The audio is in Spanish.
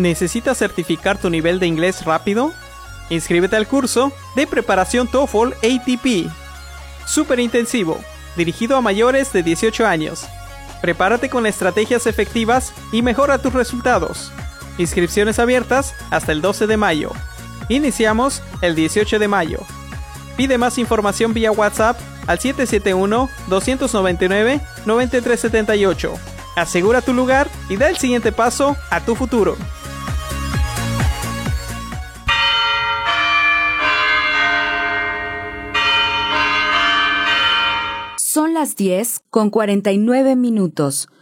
¿Necesitas certificar tu nivel de inglés rápido? Inscríbete al curso de preparación TOEFL ATP. Súper intensivo, dirigido a mayores de 18 años. Prepárate con estrategias efectivas y mejora tus resultados. Inscripciones abiertas hasta el 12 de mayo. Iniciamos el 18 de mayo. Pide más información vía WhatsApp al 771-299-9378. Asegura tu lugar y da el siguiente paso a tu futuro. Son las 10:49.